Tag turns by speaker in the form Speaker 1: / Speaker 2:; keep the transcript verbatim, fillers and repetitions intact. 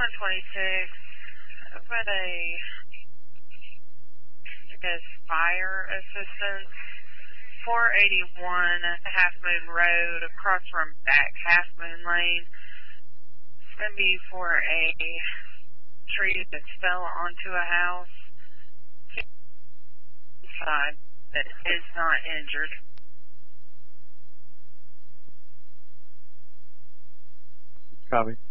Speaker 1: one twenty-six, put a, I guess, fire assistance, four eighty-one Half Moon Road, across from back Half Moon Lane. It's going to be for a tree that fell onto a house. Inside, that is not injured.
Speaker 2: Copy.